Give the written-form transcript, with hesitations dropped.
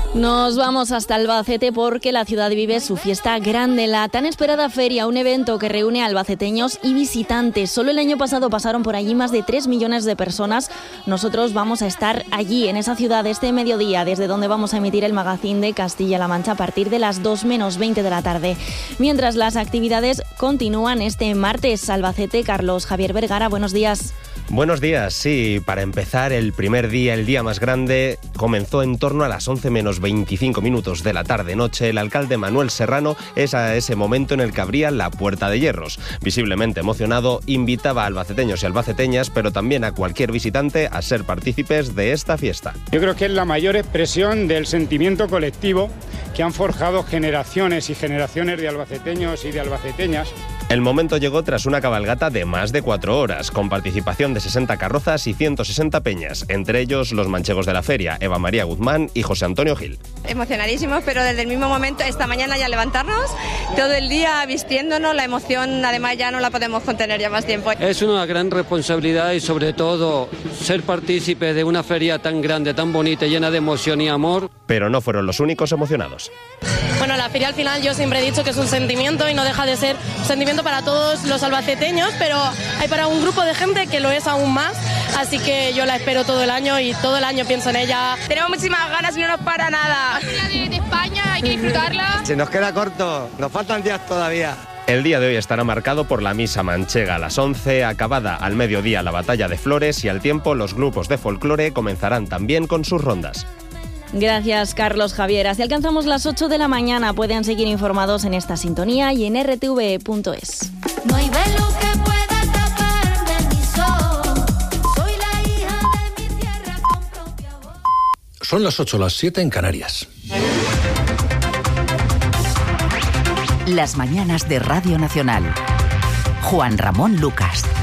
Nos vamos hasta Albacete porque la ciudad vive su fiesta grande, la tan esperada feria, un evento que reúne a albaceteños y visitantes. Solo el año pasado pasaron por allí más de 3 millones de personas. Nosotros vamos a estar allí, en esa ciudad, este mediodía, desde donde vamos a emitir el magazín de Castilla-La Mancha a partir de las 2 menos 20 de la tarde. Mientras las actividades continúan este martes, Albacete, Carlos Javier Vergara, buenos días. Buenos días, sí, para empezar el primer día, el día más grande, comenzó en torno a las 11 menos 25 minutos de la tarde-noche. El alcalde Manuel Serrano es a ese momento en el que abría la Puerta de Hierros. Visiblemente emocionado, invitaba a albaceteños y albaceteñas, pero también a cualquier visitante a ser partícipes de esta fiesta. Yo creo que es la mayor expresión del sentimiento colectivo que han forjado generaciones y generaciones de albaceteños y de albaceteñas. El momento llegó tras una cabalgata de más de 4 horas, con participación de 60 carrozas y 160 peñas, entre ellos los manchegos de la feria, Eva María Guzmán y José Antonio Gil. Emocionadísimos, pero desde el mismo momento, esta mañana ya levantarnos, todo el día vistiéndonos, la emoción además ya no la podemos contener ya más tiempo. Es una gran responsabilidad y sobre todo ser partícipe de una feria tan grande, tan bonita, llena de emoción y amor. Pero no fueron los únicos emocionados. Bueno, la feria al final yo siempre he dicho que es un sentimiento y no deja de ser un sentimiento para todos los albaceteños, pero hay para un grupo de gente que lo es aún más, así que yo la espero todo el año y todo el año pienso en ella. Tenemos muchísimas ganas y no nos para nada. La de España, hay que disfrutarla. Se nos queda corto, nos faltan días todavía. El día de hoy estará marcado por la misa manchega a las 11, acabada al mediodía la batalla de flores y al tiempo los grupos de folclore comenzarán también con sus rondas. Gracias, Carlos Javier. Así alcanzamos las 8 de la mañana. Pueden seguir informados en esta sintonía y en rtv.es. No hay velo que pueda taparme mis ojos. Soy la hija de mi tierra con propia voz. Son las 8, las 7 en Canarias. Las mañanas de Radio Nacional. Juan Ramón Lucas.